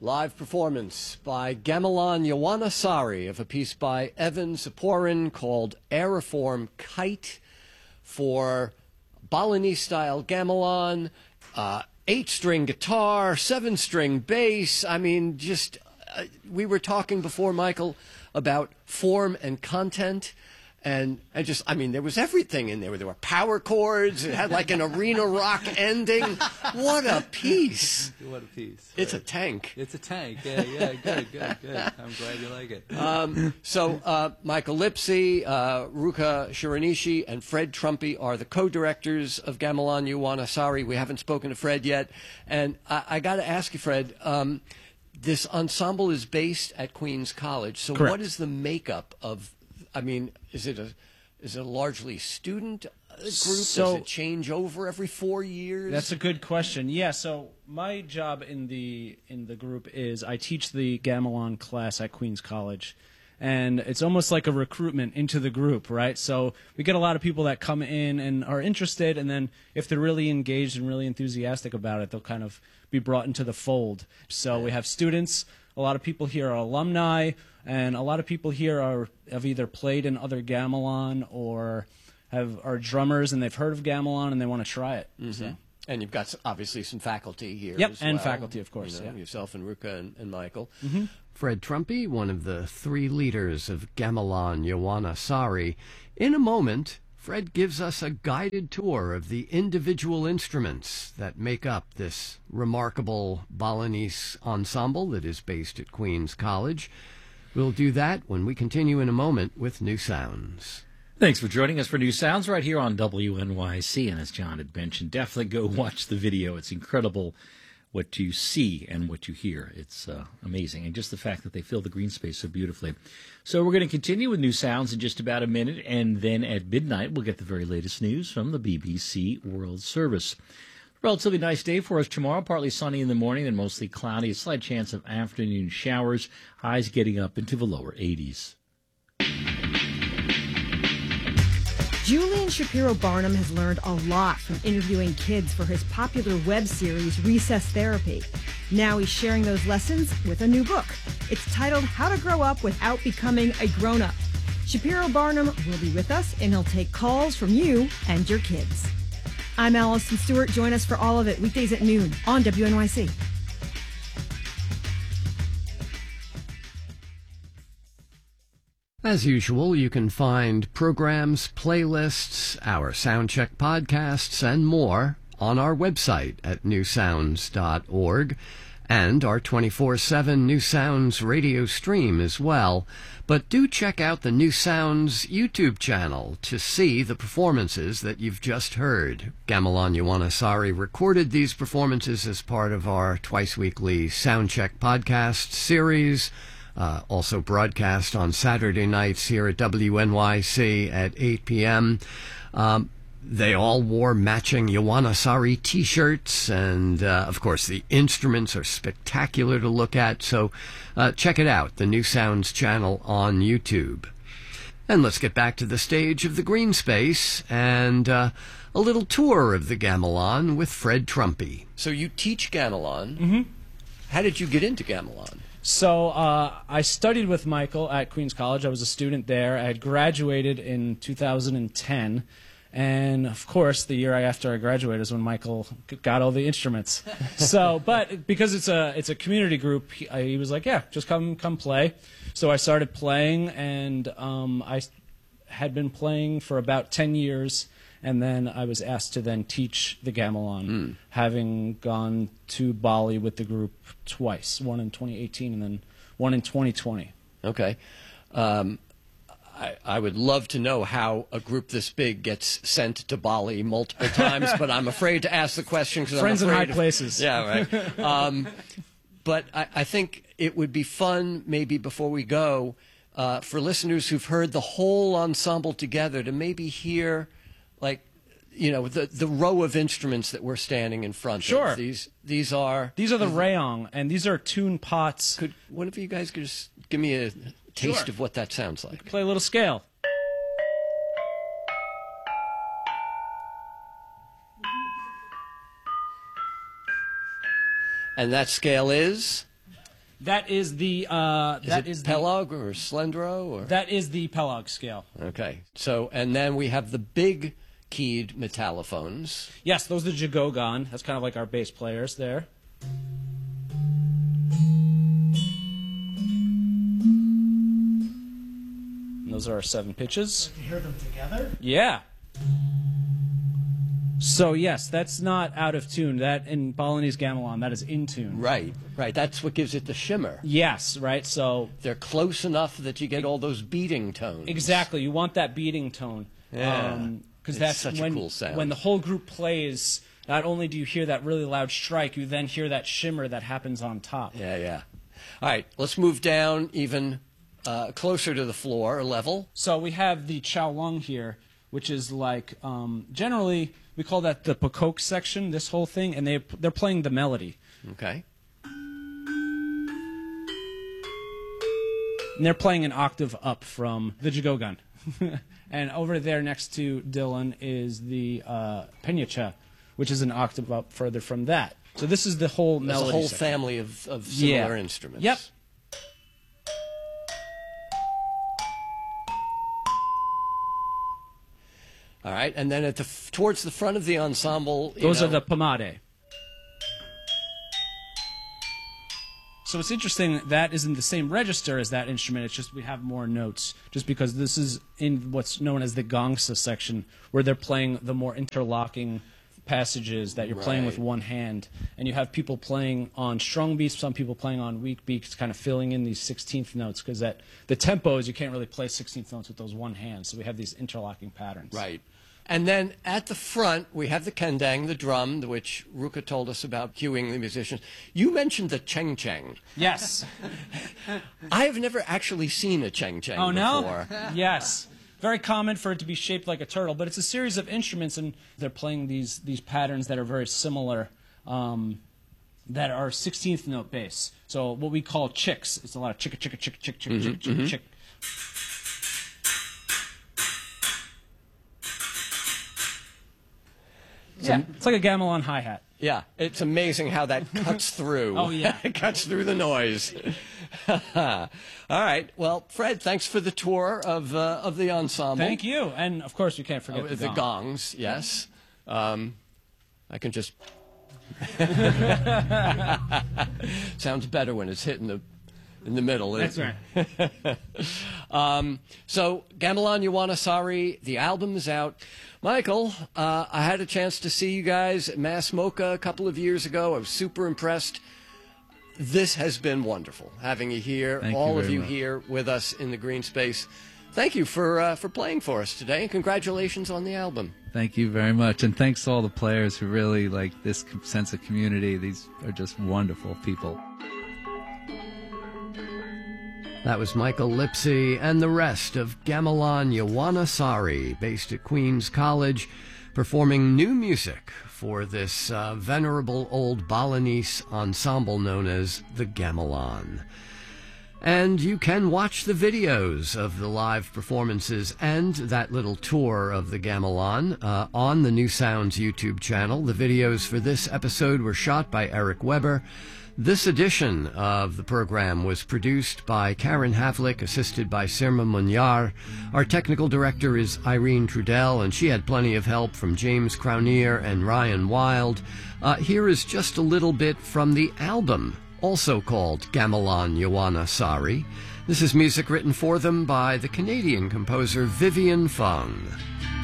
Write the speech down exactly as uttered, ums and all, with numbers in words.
Live performance by Gamelan Yawanasari of a piece by Evan Ziporin called Aeriform Kite for Balinese-style gamelan, uh, eight-string guitar, seven-string bass. I mean, just, uh, we were talking before, Michael, about form and content. And I just, I mean, there was everything in there. There were power chords. It had like an arena rock ending. What a piece. What a piece. It's right. a tank. It's a tank. Yeah, yeah, good, good, good. I'm glad you like it. Um, so uh, Michael Lipsy, uh, Ruka Shiranishi, and Fred Trumpy are the co-directors of Gamelan Yawanasari. We haven't spoken to Fred yet. And I, I got to ask you, Fred, um, this ensemble is based at Queens College. So Correct. what is the makeup of, I mean, is it a is it a largely student group? So- Does it change over every four years? That's a good question. Yeah, so my job in the in the group is I teach the gamelan class at Queens College. And it's almost like a recruitment into the group, right? So we get a lot of people that come in and are interested, and then if they're really engaged and really enthusiastic about it, they'll kind of be brought into the fold. So we have students, a lot of people here are alumni, and a lot of people here are have either played in other gamelan or have are drummers and they've heard of gamelan and they want to try it. Mm-hmm. So. And you've got s- obviously some faculty here. Yep, as and well. faculty, of course, You know, yeah. yourself and Ruka and, and Michael. Mm-hmm. Fred Trumpy, one of the three leaders of Gamelan Yawanasari. In a moment, Fred gives us a guided tour of the individual instruments that make up this remarkable Balinese ensemble that is based at Queens College. We'll do that when we continue in a moment with New Sounds. Thanks for joining us for New Sounds right here on W N Y C. And as John had mentioned, definitely go watch the video. It's incredible what you see and what you hear. It's uh, amazing. And just the fact that they fill the green space so beautifully. So we're going to continue with New Sounds in just about a minute. And then at midnight, we'll get the very latest news from the B B C World Service. Relatively nice day for us tomorrow. Partly sunny in the morning and mostly cloudy. A slight chance of afternoon showers. Highs getting up into the lower eighties. Julian Shapiro Barnum has learned a lot from interviewing kids for his popular web series, Recess Therapy. Now he's sharing those lessons with a new book. It's titled How to Grow Up Without Becoming a Grown-Up. Shapiro Barnum will be with us, and he'll take calls from you and your kids. I'm Allison Stewart. Join us for all of it weekdays at noon on W N Y C. As usual, you can find programs, playlists, our Soundcheck podcasts, and more on our website at new sounds dot org and our twenty-four seven New Sounds radio stream as well. But do check out the New Sounds YouTube channel to see the performances that you've just heard. Gamelan Yawanasari recorded these performances as part of our twice-weekly Soundcheck podcast series. Uh, also broadcast on Saturday nights here at W N Y C at eight p.m. Um, they all wore matching Yawanasari T-shirts, and uh, of course the instruments are spectacular to look at, so uh, check it out, the New Sounds channel on YouTube. And let's get back to the stage of the green space and uh, a little tour of the gamelan with Fred Trumpy. So you teach gamelan. Mm-hmm. How did you get into gamelan? So uh, I studied with Michael at Queens College. I was a student there. I had graduated in two thousand ten. And, of course, the year after I graduated is when Michael got all the instruments. So, but because it's a it's a community group, he, I, he was like, yeah, just come come play. So I started playing, and um, I had been playing for about ten years. And then I was asked to then teach the gamelan, mm. having gone to Bali with the group twice, one in twenty eighteen and then one in twenty twenty. Okay. Um, I, I would love to know how a group this big gets sent to Bali multiple times, but I'm afraid to ask the question because I'm Friends in afraid high of, places. Yeah, right. Um, but I, I think it would be fun, maybe before we go, uh, for listeners who've heard the whole ensemble together to maybe hear, like, you know, the the row of instruments that we're standing in front Sure. of. These these are These are the rayong, and these are tune pots. Could one of you guys could just give me a taste Sure. of what that sounds like? Play a little scale. And that scale is? That is the uh, Is that it is the, Pelog or Slendro? Or? that is the Pelog scale. Okay. So, and then we have the big keyed metallophones. Yes, those are the Jagogon. That's kind of like our bass players there. And those are our seven pitches. You hear them together? Yeah. So yes, that's not out of tune. That in Balinese gamelan, that is in tune. Right, right. That's what gives it the shimmer. Yes, right. So They're close enough that you get all those beating tones. exactly, you want that beating tone. Yeah. Um, because It's that's such a when cool sound. when the whole group plays. Not only do you hear that really loud strike, you then hear that shimmer that happens on top. Yeah, yeah. All right, let's move down even uh, closer to the floor level. So we have the Chow Lung here, which is like um, generally we call that the Pakok section. This whole thing, and they they're playing the melody, Okay. and they're playing an octave up from the Jagogan. And over there next to Dylan is the uh, Penyacha, which is an octave up further from that. So this is the whole There's melody a whole section. family of, of similar Yeah. instruments. Yep. All right, and then at the f- towards the front of the ensemble, you Those know, are the Pomade. So it's interesting that is in the same register as that instrument. It's just we have more notes, just because this is in what's known as the gongsa section, where they're playing the more interlocking passages that you're playing with Right. one hand, and you have people playing on strong beats, some people playing on weak beats, kind of filling in these sixteenth notes, because at the tempos you can't really play sixteenth notes with those one hand. So we have these interlocking patterns. Right. And then at the front, we have the kendang, the drum, which Ruka told us about cueing the musicians. You mentioned the cheng cheng. Yes. I have never actually seen a cheng cheng Oh, no? before. Yes. Very common for it to be shaped like a turtle, but it's a series of instruments, and they're playing these, these patterns that are very similar, um, that are sixteenth note bass. So what we call chicks. It's a lot of chicka, chicka, chicka, chick, chick, chick, chick, chick. Yeah, it's like a gamelan hi-hat. Yeah, it's amazing how that cuts through. Oh, yeah. It cuts through the noise. All right. Well, Fred, thanks for the tour of uh, of the ensemble. Thank you. And, of course, we can't forget Uh, the, the gong. gongs, yes. Um, I can just... Sounds better when it's hit in the, in the middle. That's right. Um, so, Gamelan Yawanasari, the album is out. Michael, uh, I had a chance to see you guys at Mass Mocha a couple of years ago. I was super impressed. This has been wonderful, having you here, Thank you all of very you much. here with us in the green space. Thank you for uh, for playing for us today, and congratulations on the album. Thank you very much, and thanks to all the players who really like this com- sense of community. These are just wonderful people. That was Michael Lipsy and the rest of Gamelan Yawanasari, based at Queens College, performing new music for this uh, venerable old Balinese ensemble known as the Gamelan. And you can watch the videos of the live performances and that little tour of the Gamelan uh, on the New Sounds YouTube channel. The videos for this episode were shot by Eric Weber. This edition of the program was produced by Karen Havlick, assisted by Sirma Munyar. Our technical director is Irene Trudell, and she had plenty of help from James Crownier and Ryan Wild. Uh, here is just a little bit from the album, also called Gamelan Yawanasari. This is music written for them by the Canadian composer Vivian Fung.